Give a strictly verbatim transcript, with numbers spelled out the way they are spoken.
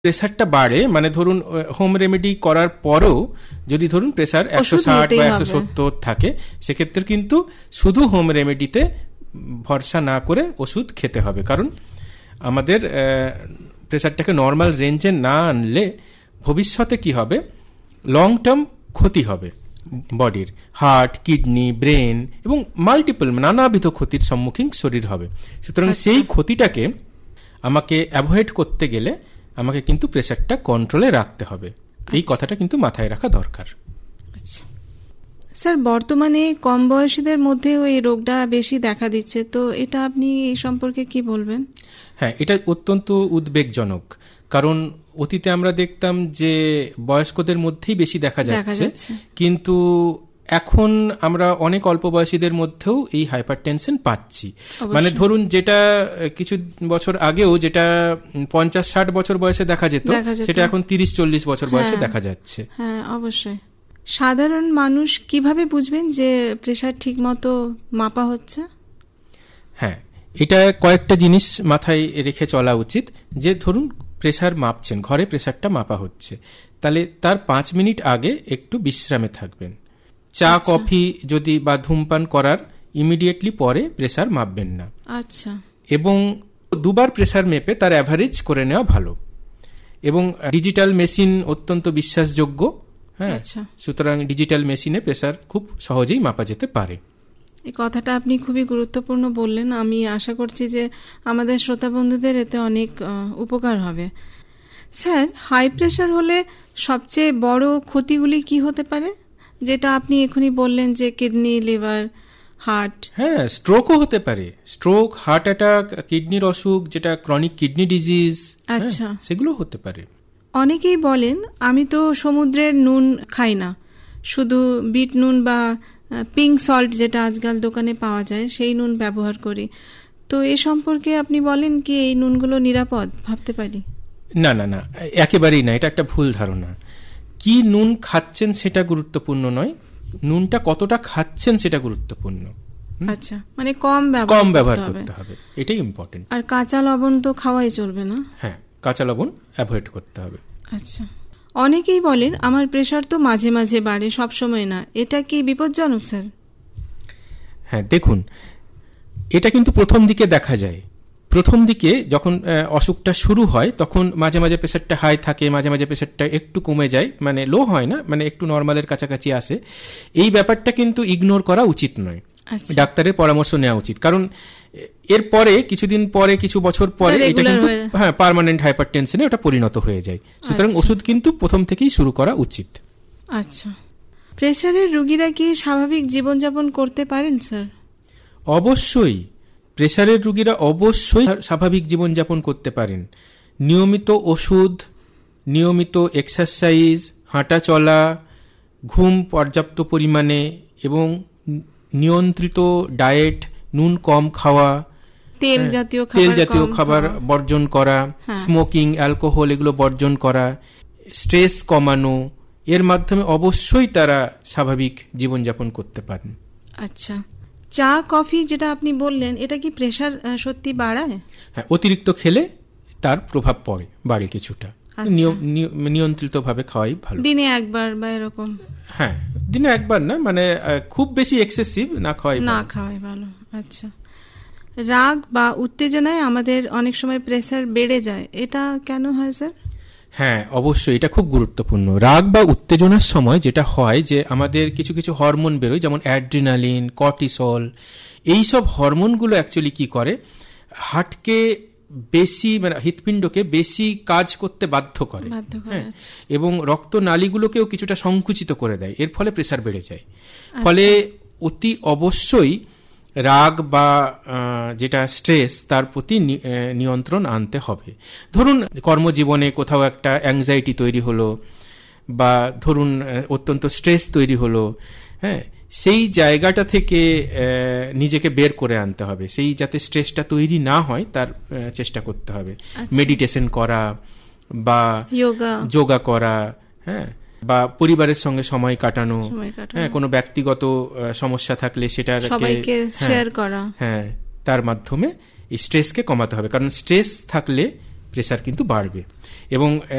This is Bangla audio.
প্রেসারটা বাড়ে, মানে ধরুন হোম রেমেডি করার পরেও যদি ধরুন প্রেসার একশো ষাট বা একশো সত্তর থাকে, সেক্ষেত্রে কিন্তু শুধু হোম রেমেডিতে ভরসা না করে ওষুধ খেতে হবে। কারণ আমাদের প্রেসারটাকে নর্মাল রেঞ্জে না আনলে ভবিষ্যতে কি হবে, লং টার্ম ক্ষতি হবে বডির, হার্ট, কিডনি, ব্রেন এবং মাল্টিপল নানাবিধ ক্ষতির সম্মুখীন শরীর হবে। সুতরাং সেই ক্ষতিটাকে আমাকে অ্যাভয়েড করতে গেলে আমাকে কিন্তু প্রেসারটা কন্ট্রোলে রাখতে হবে। এই কথাটা কিন্তু মাথায় রাখা দরকার। আচ্ছা স্যার, বর্তমানে কম বয়সীদের মধ্যেও এই রোগটা বেশি দেখা দিচ্ছে, তো এটা আপনি এই সম্পর্কে কি বলবেন? হ্যাঁ, এটা অত্যন্ত উদ্বেগজনক। কারণ অতীতে আমরা দেখতাম যে বয়স্কদের মধ্যেই বেশি দেখা যাচ্ছে, কিন্তু এখন আমরা অনেক অল্প বয়সীদের মধ্যেও এই হাইপারটেনশন পাচ্ছি। মানে ধরুন যেটা কিছু বছর আগেও যেটা পঞ্চাশ ষাট বছর বয়সে দেখা যেত, সেটা এখন তিরিশ চল্লিশ বছর বয়সে দেখা যাচ্ছে। হ্যাঁ অবশ্যই। সাধারণ মানুষ কিভাবে বুঝবেন যে প্রেসার ঠিক মতো মাপা হচ্ছে? হ্যাঁ, এটা কয়েকটা জিনিস মাথায় রেখে চলা উচিত। যে ধরুন প্রেসার মাপছেন, ঘরে প্রেসারটা মাপা হচ্ছে, তাহলে তার পাঁচ মিনিট আগে একটু বিশ্রামে থাকবেন। চা কফি যদি বা ধূমপান করার ইমিডিয়েটলি পরে প্রেসার মাপবেন না। আচ্ছা। এবং দুবার প্রেসার মেপে তার অ্যাভারেজ করে নেওয়া ভালো। এবং ডিজিটাল মেশিন অত্যন্ত বিশ্বাসযোগ্য। হ্যাঁ, সুতরাং ডিজিটাল মেশিনে প্রেসার খুব সহজেই মাপা যেতে পারে। এই কথাটা আপনি খুবই গুরুত্বপূর্ণ বললেন। আমি আশা করছি যে আমাদের শ্রোতা বন্ধুদের এতে অনেক উপকার হবে। স্যার, হাই প্রেসার হলে সবচেয়ে বড় ক্ষতিগুলি কি হতে পারে, যেটা আপনি এখনই বললেন যে কিডনি, লিভার, হার্ট? হ্যাঁ, স্ট্রোকও হতে পারে। স্ট্রোক, হার্ট অ্যাটাক, কিডনির অসুখ যেটা ক্রনিক কিডনি ডিজিজ, আচ্ছা, সেগুলো হতে পারে। অনেকেই বলেন আমি তো সমুদ্রের নুন খাই না, শুধু বিট নুন বা পিঙ্ক সল্ট যেটা আজকাল দোকানে পাওয়া যায় সেই নুন ব্যবহার করি। তো এ সম্পর্কে আপনি বলেন কি এই নুনগুলো নিরাপদ ভাবতে পারি? না না না, একেবারেই না। এটা একটা ভুল ধারণা। কি নুন খাচ্ছেন সেটা গুরুত্বপূর্ণ নয়, নুনটা কতটা খাচ্ছেন সেটা গুরুত্বপূর্ণ। আচ্ছা, মানে কম ব্যবহার কম ব্যবহার করতে হবে, এটাই ইম্পর্টেন্ট। আর কাঁচা লবণ তো খাওয়াই চলবে না? হ্যাঁ, কাঁচা লবণ অ্যাভয়েড করতে হবে। আচ্ছা। অনেকেই বলেন আমার প্রেসার তো মাঝে মাঝে বাড়ে, সব সময় না, এটা কি বিপজ্জনক স্যার? হ্যাঁ দেখুন, এটা কিন্তু প্রথম দিকে দেখা যায়। প্রথম দিকে যখন অসুখটা শুরু হয় তখন মাঝে মাঝে প্রেসারটা হাই থাকে, মাঝে মাঝে প্রেসারটা একটু কমে যায়, মানে লো হয় না, মানে একটু নর্মালের কাছাকাছি আসে। এই ব্যাপারটা কিন্তু ইগনোর করা উচিত নয়, ডাক্তারের পরামর্শ নেওয়া উচিত। কারণ এরপরে কিছুদিন পরে, কিছু বছর পরে এটা কিন্তু হ্যাঁ পার্মানেন্ট হাইপারটেনশনে ওটা পরিণত হয়ে যায়। সুতরাং ওষুধ কিন্তু প্রথম থেকেই শুরু করা উচিত। আচ্ছা, প্রেসারের রোগীরা কি স্বাভাবিক জীবনযাপন করতে পারেন স্যার? অবশ্যই, প্রেসারের রোগীরা অবশ্যই স্বাভাবিক জীবনযাপন করতে পারেন। নিয়মিত ওষুধ, নিয়মিত এক্সারসাইজ, হাঁটা চলা, ঘুম পর্যাপ্ত পরিমাণে এবং নিয়ন্ত্রিত ডায়েট, নুন কম খাওয়া, তেল জাতীয় তেল জাতীয় খাবার বর্জন করা, স্মোকিং, অ্যালকোহল এগুলো বর্জন করা, স্ট্রেস কমানো, এর মাধ্যমে অবশ্যই তারা স্বাভাবিক জীবনযাপন করতে পারেন। আচ্ছা, চা কফি যেটা আপনি বললেন, এটা কি প্রেসার সত্যি বাড়ায়? হ্যাঁ, অতিরিক্ত খেলে তার প্রভাব পড়ে, বাড়ে কিছুটা। নিয়ন্ত্রিত ভাবে খাওয়াই ভালো। দিনে একবার বা এরকম? হ্যাঁ, দিনে একবার না, মানে খুব বেশি এক্সেসিভ না খাওয়াই না খাওয়াই ভালো। আচ্ছা, রাগ বা উত্তেজনায় আমাদের অনেক সময় প্রেসার বেড়ে যায়, এটা কেন হয় স্যার? হ্যাঁ অবশ্যই, এটা খুব গুরুত্বপূর্ণ। রাগ বা উত্তেজনার সময় যেটা হয় যে আমাদের কিছু কিছু হরমোন বেরোয়, যেমন অ্যাড্রিনালিন, কর্টিসল। এই সব হরমোনগুলো অ্যাকচুয়ালি কি করে, হার্টকে বেশি, মানে হৃৎপিণ্ডকে বেশি কাজ করতে বাধ্য করে, হ্যাঁ, এবং রক্তনালীগুলোকেও কিছুটা সংকুচিত করে দেয়। এর ফলে প্রেসার বেড়ে যায়। ফলে অতি অবশ্যই রাগ বা যেটা স্ট্রেস, তার প্রতি নিয়ন্ত্রণ আনতে হবে। ধরুন কর্মজীবনে কোথাও একটা অ্যাংজাইটি তৈরি হলো বা ধরুন অত্যন্ত স্ট্রেস তৈরি হলো, হ্যাঁ, সেই জায়গাটা থেকে নিজেকে বের করে আনতে হবে। সেই যাতে স্ট্রেসটা তৈরি না হয় তার চেষ্টা করতে হবে। মেডিটেশন করা বা যোগা করা, হ্যাঁ, বা পরিবারের সঙ্গে সময় কাটানো, হ্যাঁ, কোনো ব্যক্তিগত সমস্যা থাকলে সেটাকে সবাইকে শেয়ার করা, হ্যাঁ, তার মাধ্যমে এই স্ট্রেসকে কমাতে হবে। কারণ স্ট্রেস থাকলে প্রেসার কিন্তু বাড়বে। এবং